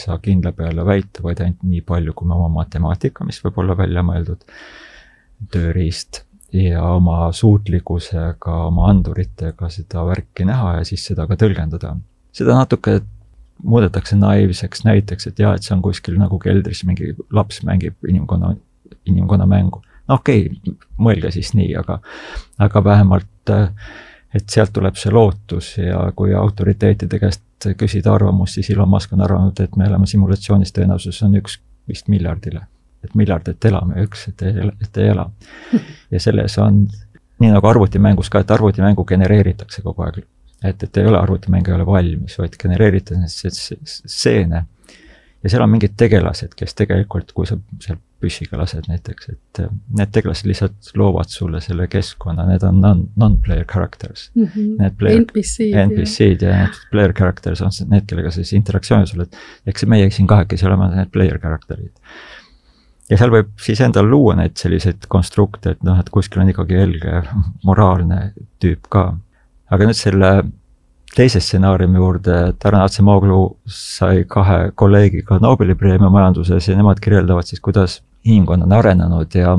saa kindla peale väita, vaid ainult nii palju, kui me oma matemaatika, mis võib olla välja mõeldud tööriist, ja oma suutlikkusega, oma anduritega seda värki näha ja siis seda ka tõlgendada. Seda natuke muudetakse naiivseks näiteks, et jah, et see on kuskil nagu keldris mingi laps mängib inimkonna mängu. No okei, mõelge siis nii, aga vähemalt, et sealt tuleb see lootus ja kui autoriteetide käest küsida arvamust, siis Elon Musk on arvanud, et me oleme simulatsioonis tõenäosus on 1 vist miljardile. Et miljardit elame, 1, et ei ela. Ja selles on, nii nagu arvutimängus ka, et arvutimängu genereeritakse kogu aeg. Et ei ole arvutimäng ei ole valmis, vaid genereeritakse stseene. Ja seal on mingid tegelased, kes tegelikult, kui sa seal püssiga lased näiteks, et need tegelased lihtsalt loovad sulle selle keskkonna, need on non-player characters. NPC-d ja need player characters on need, kellega siis interaktsiooni sulle, eks meie siin kahekesi oleme need player characterid. Ja seal võib siis endal luua neid selliseid konstrukte, et kuskil on ikkagi helge moraalne tüüp ka. Aga nüüd selle teise stsenaariumi juurde, Taran Acemoglu sai 2 kolleegiga Nobeli preemia majanduses ja nemad kirjeldavad siis, kuidas inimkond on arenenud ja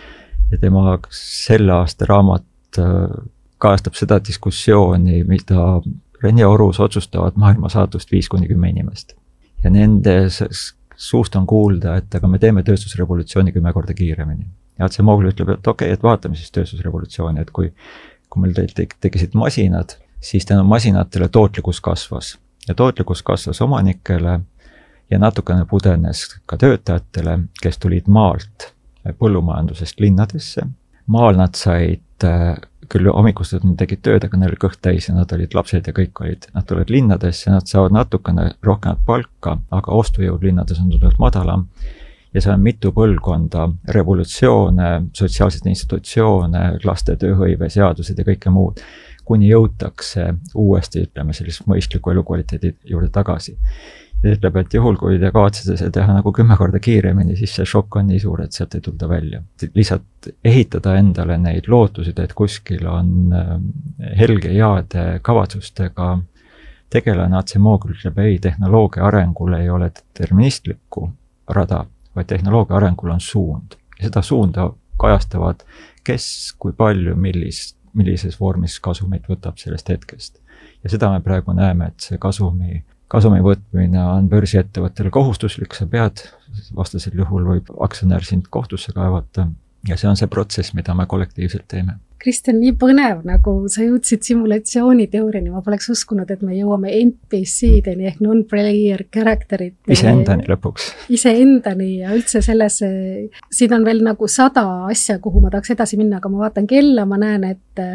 tema selle aasta raamat kajastab seda diskussiooni, mida Rene Orus otsustavad maailma saatust 5-10 inimest. Ja nende suust on kuulda, et aga me teeme tööstusrevolutsiooni 10 korda kiiremini. Ja Acemoglu ütleb, et okei, et vaatame siis tööstusrevolutsiooni, et kui meil tekisid masinad, siis tänu masinatele tootlikkus kasvas. Ja tootlikkus kasvas omanikele ja natukene pudenes ka töötajatele, kes tulid maalt põllumajandusest linnadesse. Maal nad said, küll hommikustad nad tegid tööd, aga neil oli kõht täis ja nad olid lapsed ja kõik olid. Nad tulevad linnadesse, nad saavad natukene rohkem palka, aga ostujõud linnades on tulnud madalam. Ja see on mitu põlvkonda, revolutsioone, sotsiaalsed institutsioone, laste tööhõive, seadused ja kõike muud, kuni jõutakse uuesti, ütleme, sellist mõistliku elukvaliteedi juurde tagasi. Ja ütleb, et juhul, kui te kavatsete seda teha nagu 10 korda kiiremini, siis see šokk on nii suur, et sealt ei tulda välja. Lihtsalt ehitada endale neid lootusid, et kuskil on helge jaade kavatsustega tegelane Acemoglu ütleb, ei, tehnoloogia arengul ei ole deterministlikku rada, vaid tehnoloogia arengul on suund. Ja seda suunda kajastavad, kes, kui palju, millises vormis kasumit võtab sellest hetkest. Ja seda me praegu näeme, et see kasumi võtmine on börsiettevõttele kohustuslik, sa pead, vastasel juhul võib aktsionär sind kohtusse kaevata ja see on see protsess, mida me kollektiivselt teeme. Kristjan, nii põnev, nagu sa jõudsid simulatsiooniteooriani, ma poleks uskunud, et me jõuame NPC-deni ehk non-player characteriteni. Iseendani lõpuks. Iseendani ja üldse selles, siin on veel nagu 100 asja, kuhu ma tahaks edasi minna, aga ma vaatan kella, ma näen,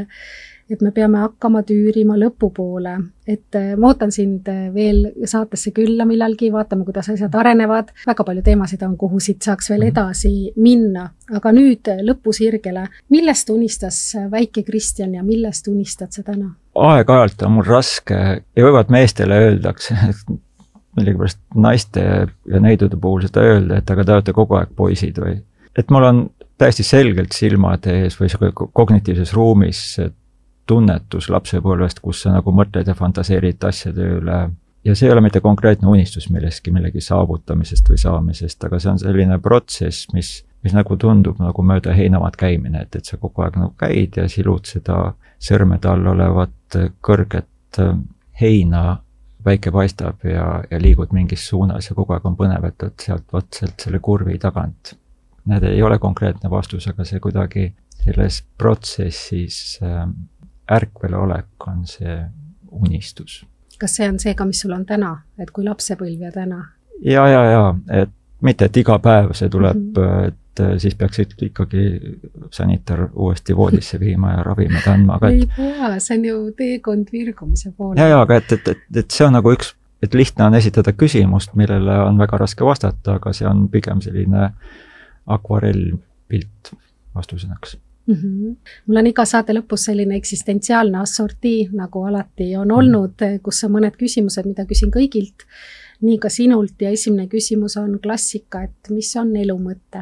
et me peame hakkama tüürima lõpupoole. Et ma ootan sind veel saatesse külla millalgi, vaatame, kuidas asjad arenevad. Väga palju teemasid on, kuhu siit saaks veel edasi minna. Aga nüüd lõpusirgele. Millest unistas väike Kristjan ja millest unistad sa täna? Aeg-ajalt on mul raske ja võivad meestele öeldakse, millegipärast naiste ja neidude puhul seda öelda, et aga te olete kogu aeg poisid või. Et mul on täiesti selgelt silmade ees või kognitiivses ruumis tunnetus lapsepõlvest, kus sa nagu mõtled ja fantaseerid asjade üle. Ja see ei ole mitte konkreetne unistus millegi saavutamisest või saamisest, aga see on selline protsess, mis nagu tundub nagu mööda heinamaad käimine, et sa kogu aeg nagu käid ja silud seda sõrmede all olevat kõrget heina, väike paistab ja liigud mingis suunas ja kogu aeg on põnev, et sealt selle kurvi tagant. Need ei ole konkreetne vastus, aga see kuidagi selles protsessis ärkvel olek on see unistus. Kas see on see ka, mis sul on täna, et kui lapsepõlv ja täna? Ja, et mitte, et iga päev see tuleb, et siis peaks ikkagi sanitar uuesti voodisse viima ja ravimed andma. Ei pea, see on ju teekond virgumise poole. Ja, aga et see on nagu et lihtne on esitada küsimust, millele on väga raske vastata, aga see on pigem selline akvarellpilt vastusõnaks. Mul on iga saate lõpus selline eksistentsiaalne assortii, nagu alati on olnud, kus on mõned küsimused, mida küsin kõigilt, nii ka sinult ja esimene küsimus on klassika, et mis on elu mõte?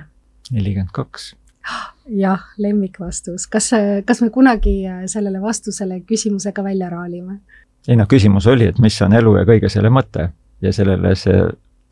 42. Jah, lemmikvastus. Kas me kunagi sellele vastusele küsimusega välja raalime? Ei, küsimus oli, et mis on elu ja kõige selle mõte ja sellele see